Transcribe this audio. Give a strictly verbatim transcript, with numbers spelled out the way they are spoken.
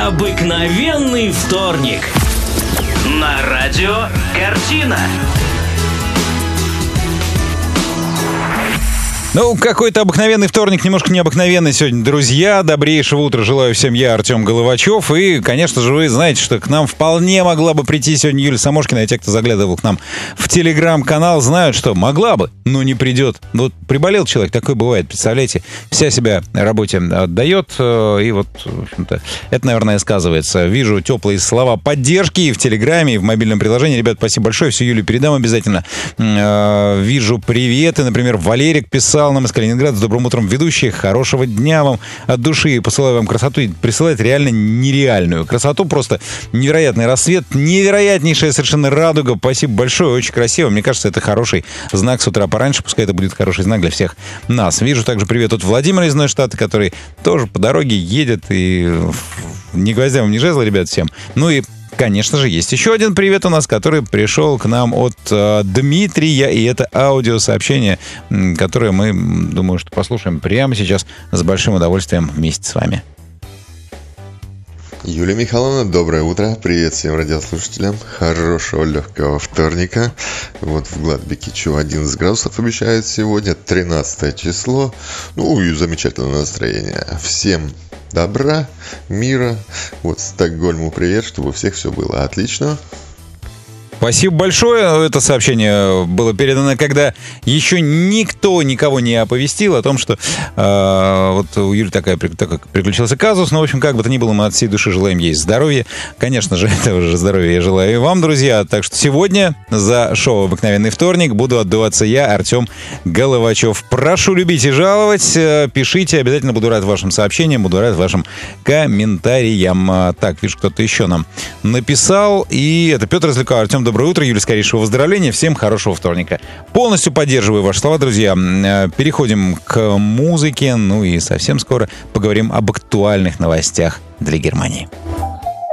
Обыкновенный вторник. На радио «Картина». Ну, какой-то обыкновенный вторник, немножко необыкновенный сегодня. Друзья, добрейшего утра желаю всем я, Артем Головачев. И, конечно же, вы знаете, что к нам вполне могла бы прийти сегодня Юлия Самошкина. И те, кто заглядывал к нам в телеграм-канал, знают, что могла бы, но не придет. Вот приболел человек, такое бывает, представляете. Вся себя работе отдает. И вот, в общем-то, это, наверное, сказывается. Вижу теплые слова поддержки и в телеграме, и в мобильном приложении. Ребят, спасибо большое, все Юле передам обязательно. Вижу приветы, например, Валерик писал нам из Калининграда: с добрым утром, ведущие, хорошего дня вам от души, посылаю вам красоту. И присылает реально нереальную красоту, просто невероятный рассвет, невероятнейшая совершенно радуга. Спасибо большое, очень красиво. Мне кажется, это хороший знак с утра пораньше, пускай это будет хороший знак для всех нас. Вижу также привет от Владимира из Нойштата, который тоже по дороге едет, и ни гвоздя вам, ни жезла, ребят, всем. Ну и конечно же, есть еще один привет у нас, который пришел к нам от э, Дмитрия, и это аудиосообщение, которое мы, думаю, что послушаем прямо сейчас с большим удовольствием вместе с вами. Юлия Михайловна, доброе утро. Привет всем радиослушателям. Хорошего легкого вторника. Вот в Гладбекичу одиннадцать градусов обещают сегодня, тринадцатое число. Ну и замечательное настроение. Всем добра, мира. Вот Стокгольму привет, чтобы у всех все было отлично. Спасибо большое. Это сообщение было передано, когда еще никто никого не оповестил о том, что э, вот у Юли такая, такой приключился казус. Но, в общем, как бы то ни было, мы от всей души желаем ей здоровья. Конечно же, этого же здоровья я желаю и вам, друзья. Так что сегодня за шоу «Обыкновенный вторник» буду отдуваться я, Артем Головачев. Прошу любить и жаловать. Пишите, обязательно буду рад вашим сообщениям, буду рад вашим комментариям. Так, вижу, кто-то еще нам написал. И это Петр Изляков. Артем, доброе утро, Юля, скорейшего выздоровления, всем хорошего вторника. Полностью поддерживаю ваши слова, друзья. Переходим к музыке, ну и совсем скоро поговорим об актуальных новостях для Германии.